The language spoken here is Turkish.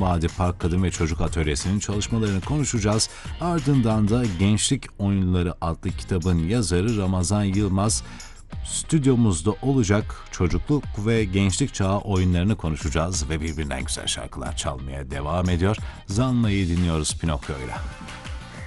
Vadi Park Kadın ve Çocuk Atölyesi'nin çalışmalarını konuşacağız. Ardından da Gençlik Oyunları adlı kitabın yazarı Ramazan Yılmaz stüdyomuzda olacak. Çocukluk ve gençlik çağı oyunlarını konuşacağız ve birbirinden güzel şarkılar çalmaya devam ediyor. Zanna'yı dinliyoruz Pinokyo'yla.